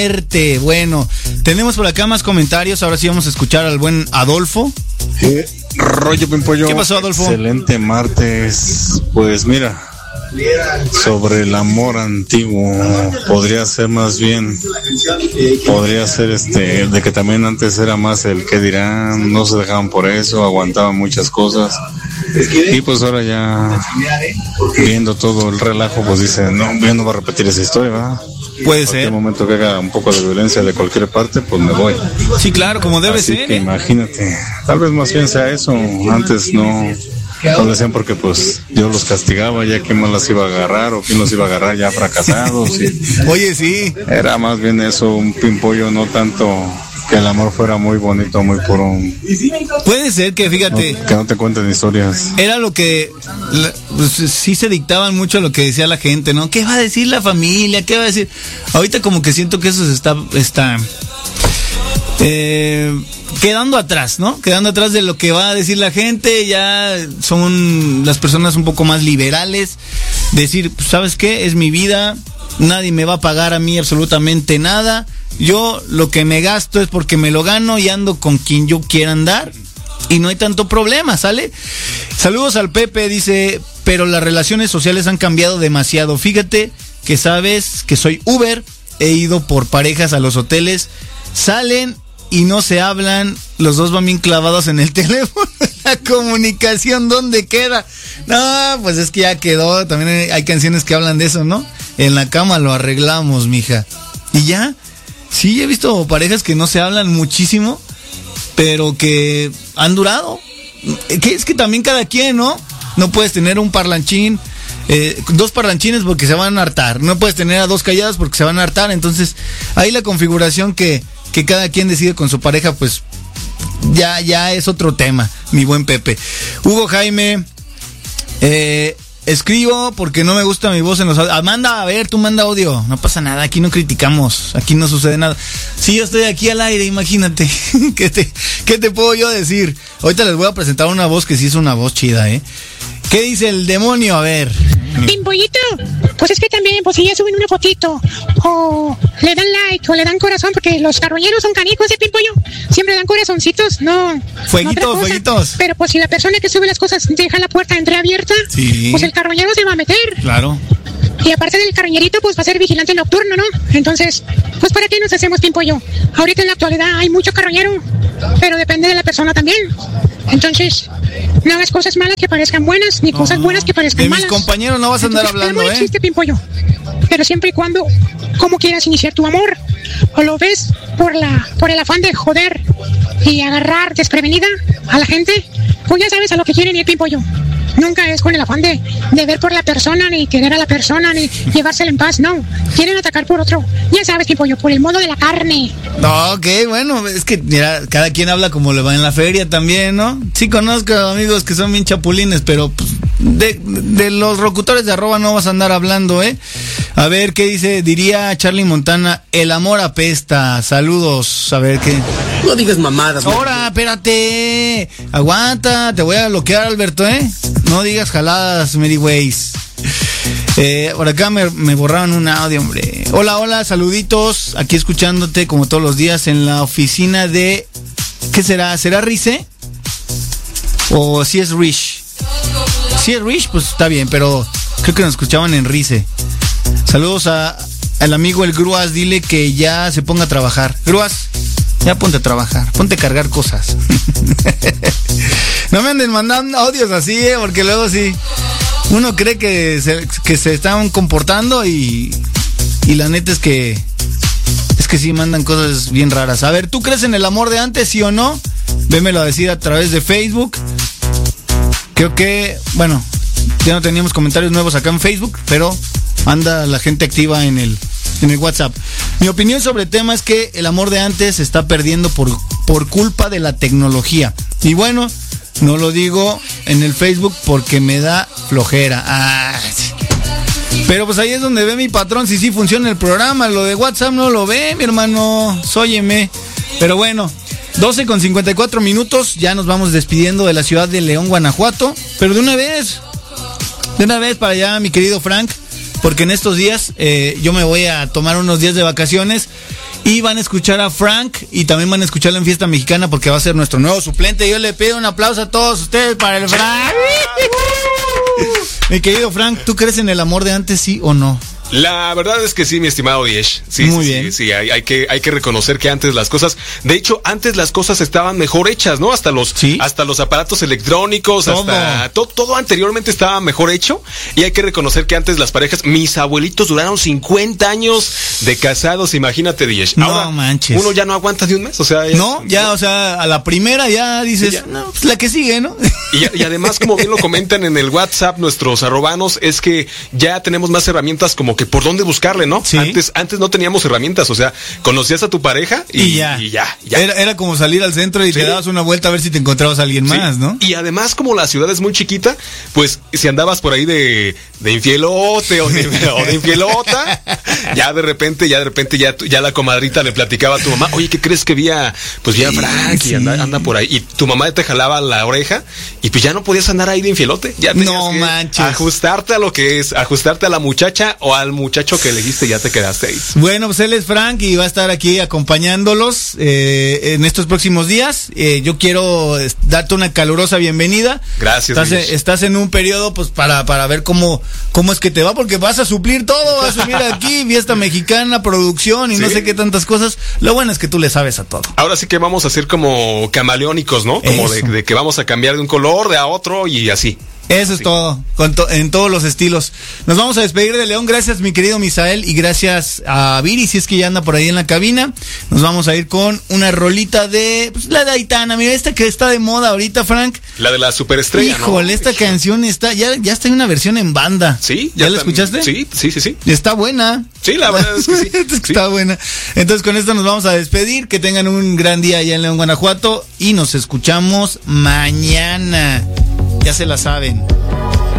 Bueno, tenemos por acá más comentarios. Ahora sí vamos a escuchar al buen Adolfo. Rollo Pimpollo. ¿Qué pasó, Adolfo? Excelente martes. Pues mira, sobre el amor antiguo, podría ser más bien, podría ser de que también antes era más el que dirán, no se dejaban por eso, aguantaban muchas cosas. Y pues ahora ya viendo todo el relajo, pues dicen, no, yo no voy a repetir esa historia, ¿verdad? Puede ser. En el ser. momento que haga un poco de violencia de cualquier parte, pues me voy. Sí, claro, como debe Así ser. que imagínate, tal vez más bien sea eso. Antes no lo decían porque pues Dios los castigaba, ya quién más las iba a agarrar o quién los iba a agarrar ya fracasados. Oye, sí. Era más bien eso, un pimpollo, no tanto que el amor fuera muy bonito, muy puro. Puede ser que, fíjate, que no te cuenten historias. era lo que pues, sí se dictaban mucho lo que decía la gente, ¿no? ¿Qué va a decir la familia? ¿Qué va a decir? Ahorita como que siento que eso se está quedando atrás, ¿no? Quedando atrás de lo que va a decir la gente. Ya son las personas un poco más liberales. Decir, pues, ¿sabes qué? Es mi vida. Nadie me va a pagar a mí absolutamente nada. Yo lo que me gasto es porque me lo gano y ando con quien yo quiera andar. Y no hay tanto problema, ¿sale? Saludos al Pepe, dice, pero las relaciones sociales han cambiado demasiado. Fíjate que sabes que soy Uber, he ido por parejas a los hoteles, salen y no se hablan, los dos van bien clavados en el teléfono. La comunicación, ¿dónde queda? No, pues es que ya quedó. También hay canciones que hablan de eso, ¿no? En la cama lo arreglamos, mija. Y ya, sí, he visto parejas que no se hablan muchísimo, pero que han durado. Que es que también cada quien, ¿no? No puedes tener un parlanchín, dos parlanchines porque se van a hartar. No puedes tener a dos calladas porque se van a hartar. Entonces, ahí la configuración que cada quien decide con su pareja, pues ya es otro tema, mi buen Pepe. Hugo Jaime, escribo porque no me gusta mi voz en los audios. Manda, a ver, tú manda audio. No pasa nada, aquí no criticamos, aquí no sucede nada. Si yo estoy aquí al aire, imagínate. ¿Qué te puedo yo decir? Ahorita les voy a presentar una voz que sí es una voz chida, ¿eh? ¿Qué dice el demonio? A ver. Pimpollito, pues es que también, pues si ya suben una fotito, o le dan like, o le dan corazón, porque los carroñeros son canijos de Pimpollo, siempre dan corazoncitos, no. Fueguitos. Pero pues si la persona que sube las cosas deja la puerta entreabierta, sí, pues el carroñero se va a meter. Claro. Y aparte del carroñerito, pues va a ser vigilante nocturno, ¿no? Entonces, pues ¿para qué nos hacemos Pimpollo? Ahorita en la actualidad hay mucho carroñero, pero depende de la persona también. Entonces, no hagas cosas malas que parezcan buenas, ni cosas buenas que parezcan malas. De mis compañeros no vas a andar hablando, ¿eh? No existe Pimpollo. Pero siempre y cuando, como quieras iniciar tu amor, o lo ves por el afán de joder y agarrar desprevenida a la gente, pues ya sabes a lo que quieren ir, Pimpollo. Nunca es con el afán de ver por la persona, ni querer a la persona, ni llevársela en paz, no. Quieren atacar por otro. Ya sabes, Pimpollo, por el modo de la carne. No, ok, bueno, es que mira, cada quien habla como le va en la feria también, ¿no? Sí conozco amigos que son bien chapulines, pero pues, de los locutores de arroba no vas a andar hablando, ¿eh? A ver, ¿qué diría Charlie Montana? El amor apesta. Saludos, a ver qué. No digas mamadas. Ahora, espérate. Aguanta, te voy a bloquear, Alberto, ¿eh? No digas jaladas, Mary Ways. Por acá me borraron un audio, hombre. Hola, saluditos. Aquí escuchándote como todos los días en la oficina de... ¿Qué será? ¿Será Rice? ¿O si es Rich? Si es Rich, pues está bien, pero creo que nos escuchaban en Rice. Saludos al amigo el Gruas, dile que ya se ponga a trabajar. Gruas, ya ponte a trabajar, ponte a cargar cosas. No me anden mandando audios así, porque luego sí, uno cree que se están comportando y la neta es que sí mandan cosas bien raras. A ver, ¿tú crees en el amor de antes, sí o no? Vémelo a decir a través de Facebook. Creo que, bueno, ya no teníamos comentarios nuevos acá en Facebook, pero anda la gente activa en el WhatsApp. Mi opinión sobre el tema es que el amor de antes se está perdiendo por culpa de la tecnología. Y bueno, no lo digo en el Facebook porque me da flojera. Pero pues ahí es donde ve mi patrón si sí funciona el programa. Lo de WhatsApp no lo ve, mi hermano. Sóyeme. Pero bueno, 12:54, ya nos vamos despidiendo de la ciudad de León, Guanajuato. Pero de una vez para allá, mi querido Frank, porque en estos días yo me voy a tomar unos días de vacaciones Y van a escuchar a Frank y también van a escucharlo en Fiesta Mexicana porque va a ser nuestro nuevo suplente. Yo le pido un aplauso a todos ustedes para el Frank. Mi querido Frank, ¿tú crees en el amor de antes, sí o no? La verdad es que sí, mi estimado Diez. Sí, muy sí, bien. Sí, hay que reconocer que antes las cosas, de hecho, antes las cosas estaban mejor hechas, ¿no? Hasta los aparatos electrónicos, todo anteriormente estaba mejor hecho. Y hay que reconocer que antes las parejas, mis abuelitos duraron 50 años de casados, imagínate, Diez. Ahora, no manches. Uno ya no aguanta de un mes, o sea. O sea, a la primera ya dices, sí, no, pues la que sigue, ¿no? Y además, como bien lo comentan en el WhatsApp nuestros arrobanos, es que ya tenemos más herramientas como que por dónde buscarle, ¿no? Sí. Antes no teníamos herramientas, o sea, conocías a tu pareja y ya. Era como salir al centro y te dabas una vuelta a ver si te encontrabas a alguien más, ¿no? Y además, como la ciudad es muy chiquita, pues si andabas por ahí de infielote o de infielota, ya de repente ya la comadrita le platicaba a tu mamá, oye, ¿qué crees que vi a Frank y anda por ahí? Y tu mamá te jalaba la oreja y pues ya no podías andar ahí de infielote. Ya tenías que manches. ajustarte a lo que es, ajustarte a la muchacha o al muchacho que elegiste, ya te quedaste ahí. Bueno, pues él es Frank y va a estar aquí acompañándolos en estos próximos días. Yo quiero darte una calurosa bienvenida. Gracias. Estás en un periodo pues para ver cómo es que te va, porque vas a suplir todo, vas a subir aquí, Fiesta Mexicana, producción y no sé qué tantas cosas. Lo bueno es que tú le sabes a todo. Ahora sí que vamos a ser como camaleónicos, ¿no? Como de que vamos a cambiar de un color de a otro y así. Eso es todo, en todos los estilos. Nos vamos a despedir de León. Gracias, mi querido Misael, y gracias a Viri, si es que ya anda por ahí en la cabina. Nos vamos a ir con una rolita de la de Aitana. Mira, esta que está de moda ahorita, Frank. La de la superestrella. Híjole, ¿no? Esta canción está, ya está en una versión en banda. ¿Sí? ¿Ya la escuchaste? Sí. Está buena. Sí, la verdad es que sí. Está buena. Entonces, con esto nos vamos a despedir. Que tengan un gran día allá en León, Guanajuato. Y nos escuchamos mañana. Ya se la saben.